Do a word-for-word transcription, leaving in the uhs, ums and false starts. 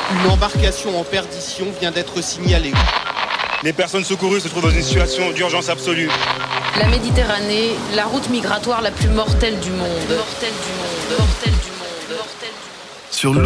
Une embarcation en perdition vient d'être signalée. Les personnes secourues se trouvent dans une situation d'urgence absolue. La Méditerranée, la route migratoire la plus mortelle du monde. Mortelle du monde. Mortelle du monde. Mortelle du monde. Sur l'eau